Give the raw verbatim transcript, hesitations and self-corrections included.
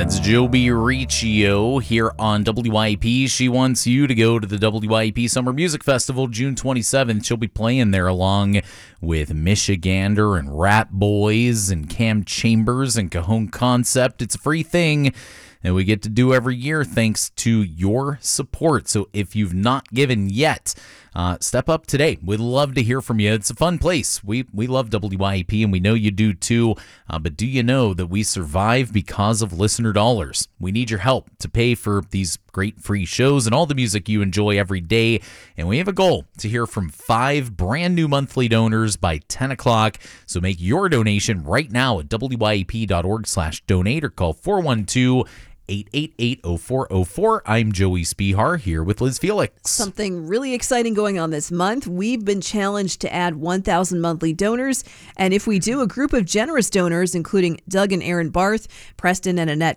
That's Joby Riccio here on W I P. She wants you to go to the W I P Summer Music Festival June twenty-seventh. She'll be playing there along with Michigander and Rat Boys and Cam Chambers and Cajon Concept. It's a free thing that we get to do every year thanks to your support. So if you've not given yet, uh, step up today. We'd love to hear from you. It's a fun place. We we love W I P, and we know you do too. Uh, but do you know that we survive because of listener dollars? We need your help to pay for these great free shows and all the music you enjoy every day. And we have a goal to hear from five brand new monthly donors by ten o'clock. So make your donation right now at W I P dot org slash donate or call four one two, eight eight eight, oh four oh four. I'm Joey Spihar here with Liz Felix. Something really exciting going on this month. We've been challenged to add one thousand monthly donors. And if we do, a group of generous donors, including Doug and Aaron Barth, Preston and Annette